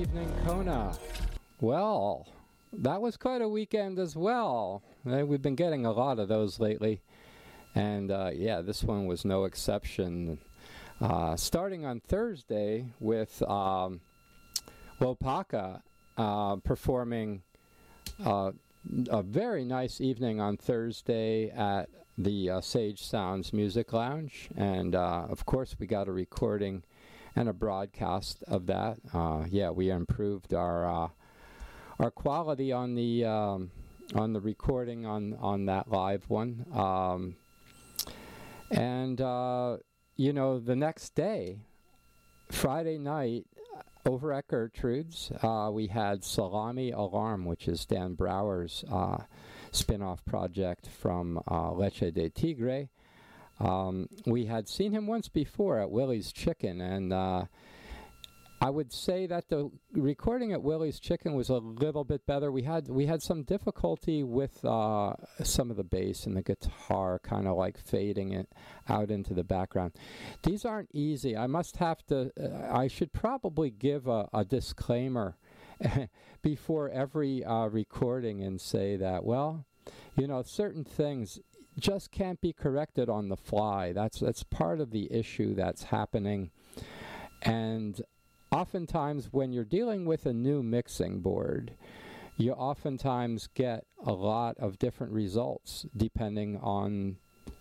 evening, Kona. Well, that was quite a weekend as well. We've been getting a lot of those lately. And yeah, this one was no exception. Starting on Thursday with Wopaka performing a very nice evening on Thursday at the Sage Sounds Music Lounge. And of course, we got a recording and a broadcast of that. Yeah, we improved our quality on the recording on that live one. And you know, the next day, Friday night, over at Gertrude's, we had Salami Alarm, which is Dan Brower's spin-off project from Leche de Tigre. We had seen him once before at Willie's Chicken, and I would say that the recording at Willie's Chicken was a little bit better. We had some difficulty with some of the bass and the guitar kind of like fading it out into the background. These aren't easy. I should probably give a disclaimer before every recording and say that, well, you know, certain things just can't be corrected on the fly. That's part of the issue that's happening. And oftentimes when you're dealing with a new mixing board, you oftentimes get a lot of different results depending on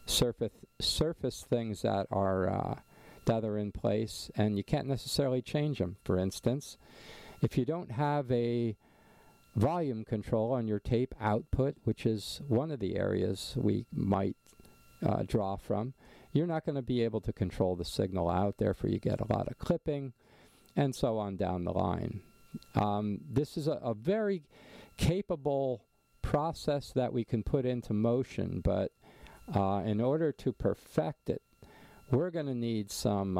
surface things that are in place, and you can't necessarily change them. For instance, if you don't have a volume control on your tape output, which is one of the areas we might draw from, you're not going to be able to control the signal out. Therefore, you get a lot of clipping, and so on down the line. This is a very capable process that we can put into motion, but in order to perfect it, we're going to need some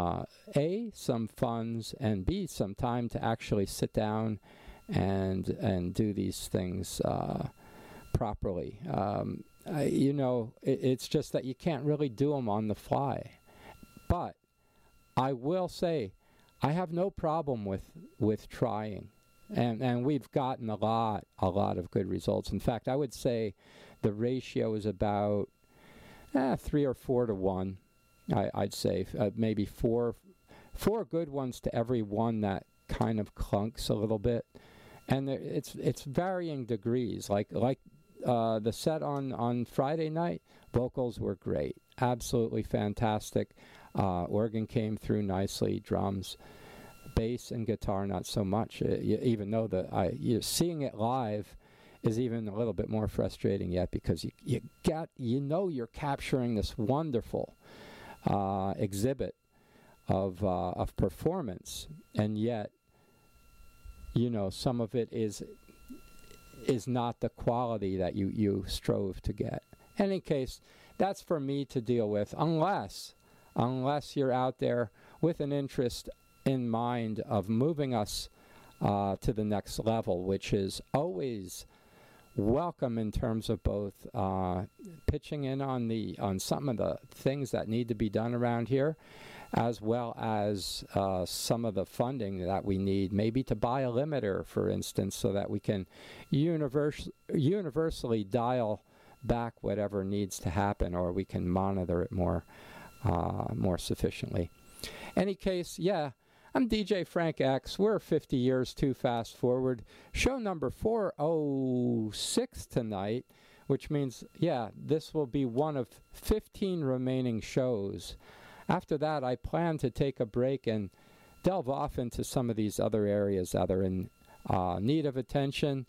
funds, and B, some time to actually sit down and do these things properly. You know, it's just that you can't really do them on the fly. But I will say, I have no problem with trying, and we've gotten a lot of good results. In fact, I would say the ratio is about 3 or 4 to 1. I'd say maybe four good ones to every one that kind of clunks a little bit, and it's varying degrees. Like the set on Friday night, vocals were great, absolutely fantastic. Organ came through nicely, drums, bass and guitar not so much. Even though seeing it live is even a little bit more frustrating yet, because you're capturing this wonderful exhibit of performance, and yet, you know, some of it is not the quality that you strove to get. In any case, that's for me to deal with, unless you're out there with an interest in mind of moving us to the next level, which is always welcome in terms of both pitching in on some of the things that need to be done around here, as well as some of the funding that we need, maybe to buy a limiter, for instance, so that we can universally dial back whatever needs to happen, or we can monitor it more sufficiently. Any case, yeah, I'm DJ Frank X. We're 50 years too fast forward. Show number 406 tonight, which means, yeah, this will be one of 15 remaining shows. After that, I plan to take a break and delve off into some of these other areas that are in need of attention,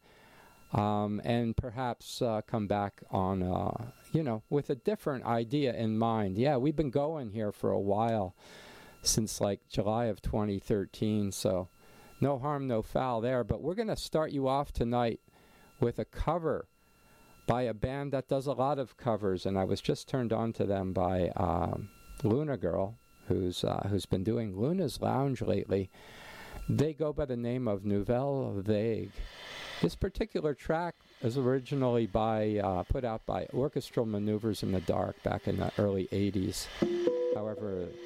and perhaps come back on, with a different idea in mind. Yeah, we've been going here for a while, since like July of 2013, so no harm, no foul there. But we're going to start you off tonight with a cover by a band that does a lot of covers, and I was just turned on to them by Luna Girl, who's been doing Luna's Lounge lately. They go by the name of Nouvelle Vague. This particular track is originally put out by Orchestral Maneuvers in the Dark back in the early 80s. However,